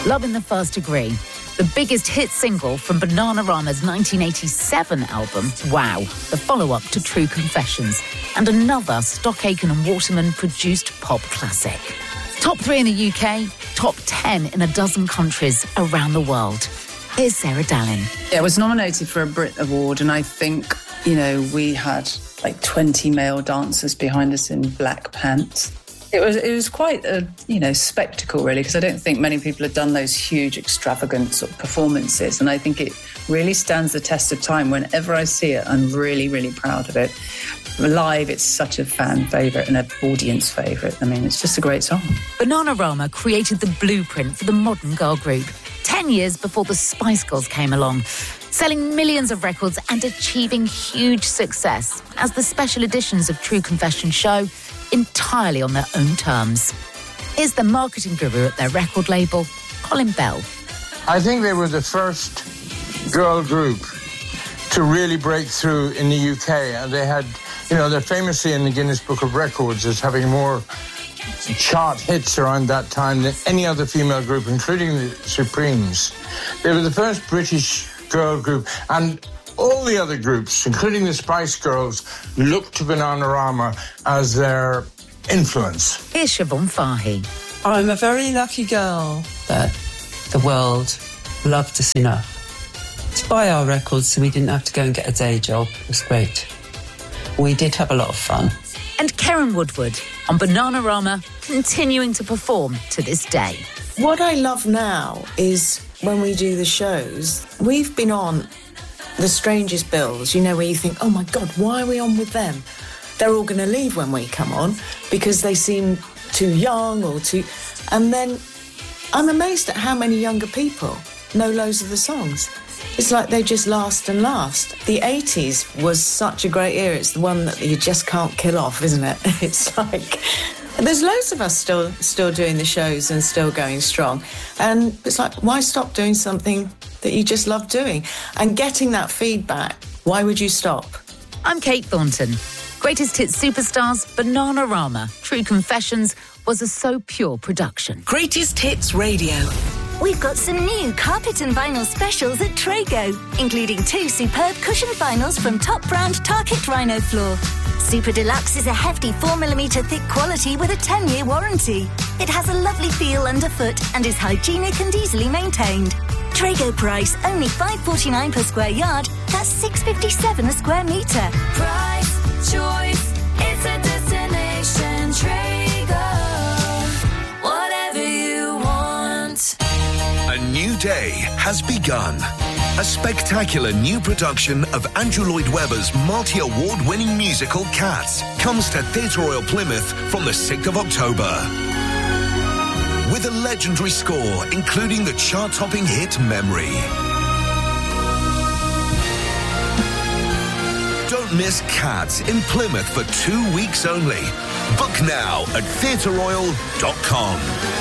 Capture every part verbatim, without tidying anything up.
Love in the First Degree, the biggest hit single from Bananarama's nineteen eighty-seven album, Wow, the follow-up to True Confessions, and another Stock Aitken and Waterman-produced pop classic. Top three in the U K, top ten in a dozen countries around the world. Here's Sarah Dallin. Yeah, I was nominated for a Brit Award, and I think, you know, we had like twenty male dancers behind us in black pants. It was it was quite a, you know, spectacle, really, because I don't think many people have done those huge, extravagant sort of performances. And I think it really stands the test of time. Whenever I see it, I'm really, really proud of it. Live, it's such a fan favourite and an audience favourite. I mean, it's just a great song. Bananarama created the blueprint for the modern girl group ten years before the Spice Girls came along, selling millions of records and achieving huge success as the special editions of True Confession show entirely on their own terms. Here's the marketing guru at their record label, Colin Bell. I think they were the first girl group to really break through in the U K. And they had, you know, they're famously in the Guinness Book of Records as having more chart hits around that time than any other female group, including the Supremes. They were the first British girl group, and all the other groups, including the Spice Girls, looked to Bananarama as their influence. Here's Siobhan Fahy. I'm a very lucky girl that the world loved us enough to buy our records so we didn't have to go and get a day job. It was great. We did have a lot of fun. And Karen Woodward on Bananarama, continuing to perform to this day. What I love now is when we do the shows, we've been on the strangest bills, you know, where you think, oh my God, why are we on with them? They're all going to leave when we come on because they seem too young or too... And then I'm amazed at how many younger people know loads of the songs. It's like they just last and last. The eighties was such a great era. It's the one that you just can't kill off, isn't it? It's like... There's loads of us still still doing the shows and still going strong. And it's like, why stop doing something that you just love doing? And getting that feedback, why would you stop? I'm Kate Thornton. Greatest Hits Superstars, Bananarama, True Confessions was a So Pure production. Greatest Hits Radio. We've got some new carpet and vinyl specials at Trago, including two superb cushion vinyls from top brand Target Rhino Floor. Super Deluxe is a hefty four millimetre thick quality with a ten-year warranty. It has a lovely feel underfoot and is hygienic and easily maintained. Trago price, only five pounds forty-nine per square yard. That's six pounds fifty-seven a square metre. Price, choice, it's a destination. Trago, whatever you want. A new day has begun. A spectacular new production of Andrew Lloyd Webber's multi-award-winning musical Cats comes to Theatre Royal Plymouth from the sixth of October. With a legendary score, including the chart-topping hit Memory. Don't miss Cats in Plymouth for two weeks only. Book now at theatre royal dot com.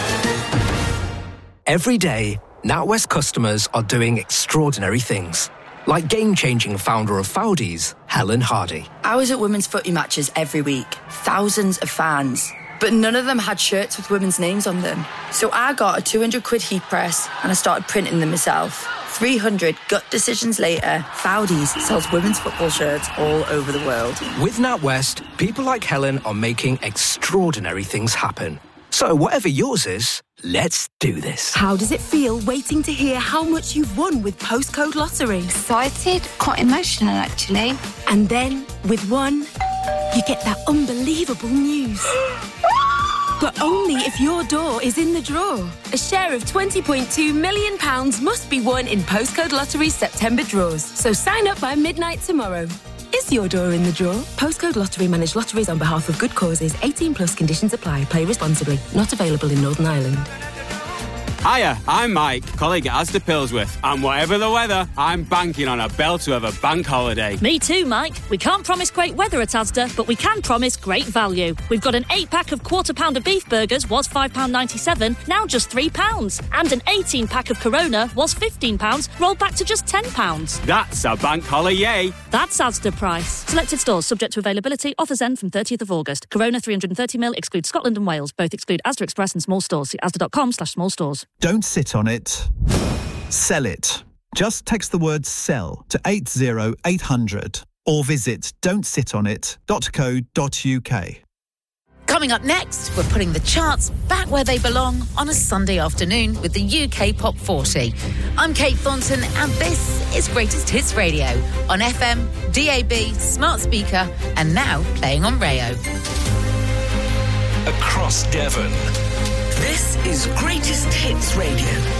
Every day, NatWest customers are doing extraordinary things. Like game-changing founder of Foudies, Helen Hardy. I was at women's footy matches every week. Thousands of fans. But none of them had shirts with women's names on them. So I got a two hundred quid heat press and I started printing them myself. three hundred gut decisions later, Foudies sells women's football shirts all over the world. With NatWest, people like Helen are making extraordinary things happen. So whatever yours is, let's do this. How does it feel waiting to hear how much you've won with Postcode Lottery? Excited, quite emotional actually. And then, with one, you get that unbelievable news. But only if your door is in the draw. A share of twenty point two million pounds must be won in Postcode Lottery's September draws. So sign up by midnight tomorrow. Is your door in the draw? Postcode Lottery manage lotteries on behalf of good causes. eighteen plus conditions apply. Play responsibly. Not available in Northern Ireland. Hiya, I'm Mike, colleague at Asda Pilsworth, and whatever the weather, I'm banking on a belter of a bank holiday. Me too, Mike. We can't promise great weather at Asda, but we can promise great value. We've got an eight-pack of quarter-pounder beef burgers, was five pounds ninety-seven, now just three pounds. And an eighteen-pack of Corona, was fifteen pounds, rolled back to just ten pounds. That's a bank holiday. That's Asda price. Selected stores, subject to availability, offers end from thirtieth of August. Corona three hundred thirty milliliters excludes Scotland and Wales. Both exclude Asda Express and small stores. See asda dot com slash small stores. Don't sit on it. Sell it. Just text the word SELL to eight zero eight hundred or visit don't sit on it dot co dot uk. Coming up next, we're putting the charts back where they belong on a Sunday afternoon with the U K Pop forty. I'm Kate Thornton and this is Greatest Hits Radio on F M, D A B, smart speaker and now playing on Rayo. Across Devon. This is Greatest Hits Radio.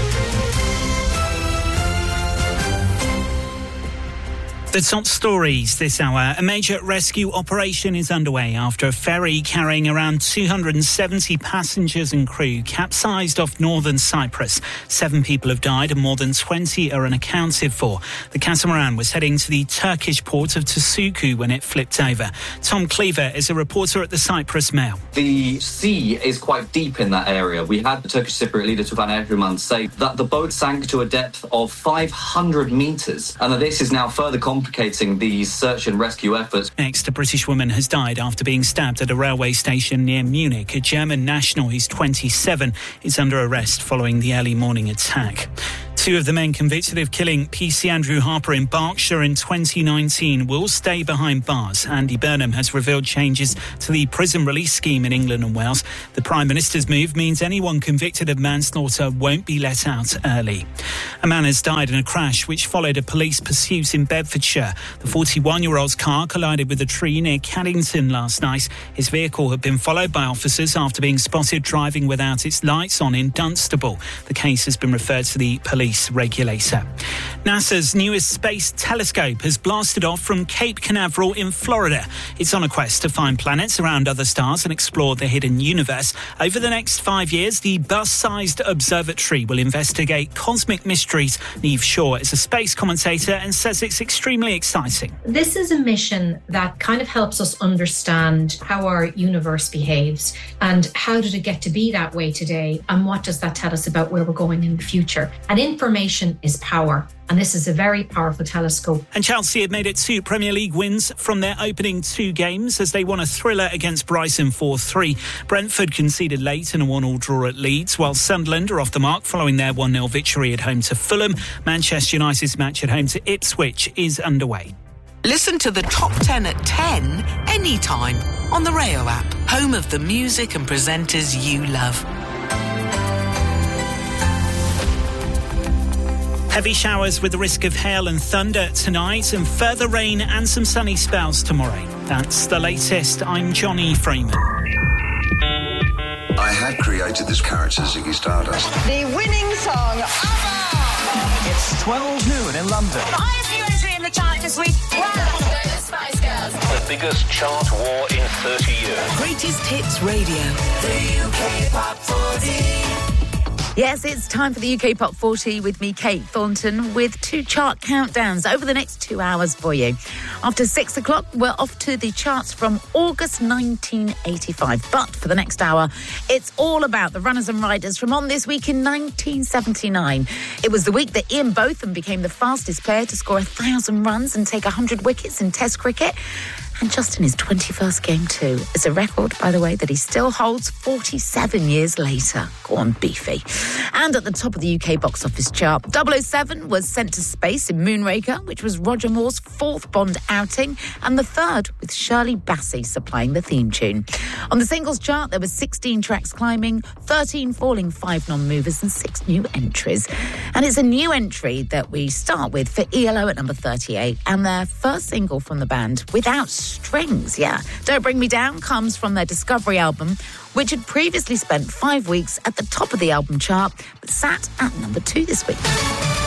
The top stories this hour. A major rescue operation is underway after a ferry carrying around two hundred seventy passengers and crew capsized off northern Cyprus. Seven people have died and more than twenty are unaccounted for. The catamaran was heading to the Turkish port of Tasuku when it flipped over. Tom Cleaver is a reporter at the Cyprus Mail. The sea is quite deep in that area. We had the Turkish Cypriot leader Tufan Erdogan say that the boat sank to a depth of five hundred metres and that this is now further complicated complicating these search and rescue efforts. Next, a British woman has died after being stabbed at a railway station near Munich. A German national who's twenty-seven is under arrest following the early morning attack. Two of the men convicted of killing P C Andrew Harper in Berkshire in twenty nineteen will stay behind bars. Andy Burnham has revealed changes to the prison release scheme in England and Wales. The Prime Minister's move means anyone convicted of manslaughter won't be let out early. A man has died in a crash which followed a police pursuit in Bedfordshire. The forty-one-year-old's car collided with a tree near Caddington last night. His vehicle had been followed by officers after being spotted driving without its lights on in Dunstable. The case has been referred to the police regulator. NASA's newest space telescope has blasted off from Cape Canaveral in Florida. It's on a quest to find planets around other stars and explore the hidden universe. Over the next five years, the bus-sized observatory will investigate cosmic mysteries. Neve Shaw is a space commentator and says it's extremely exciting. This is a mission that kind of helps us understand how our universe behaves and how did it get to be that way today and what does that tell us about where we're going in the future. And information is power. And this is a very powerful telescope. And Chelsea have made it two Premier League wins from their opening two games as they won a thriller against Brighton four three. Brentford conceded late in a one all draw at Leeds, while Sunderland are off the mark following their one nil victory at home to Fulham. Manchester United's match at home to Ipswich is underway. Listen to the top ten at ten anytime on the Rayo app, home of the music and presenters you love. Heavy showers with the risk of hail and thunder tonight and further rain and some sunny spells tomorrow. That's the latest. I'm Johnny Freeman. I had created this character, Ziggy Stardust. The winning song, ABBA! It's twelve noon in London. The highest new entry in the chart this week. Wow! The Spice Girls. The biggest chart war in thirty years. Greatest Hits Radio. The U K Pop forty. Yes, it's time for the U K Pop forty with me, Kate Thornton, with two chart countdowns over the next two hours for you. After six o'clock, we're off to the charts from August nineteen eighty-five. But for the next hour, it's all about the runners and riders from on this week in nineteen seventy-nine. It was the week that Ian Botham became the fastest player to score a thousand runs and take one hundred wickets in Test cricket. And just in his twenty-first game too. It's a record, by the way, that he still holds forty-seven years later. Go on, Beefy. And at the top of the U K box office chart, double oh seven was sent to space in Moonraker, which was Roger Moore's fourth Bond outing, and the third with Shirley Bassey supplying the theme tune. On the singles chart, there were sixteen tracks climbing, thirteen falling, five non-movers, and six new entries. And it's a new entry that we start with for E L O at number thirty-eight, and their first single from the band, Without Strings, yeah. Don't Bring Me Down comes from their Discovery album, which had previously spent five weeks at the top of the album chart, but sat at number two this week.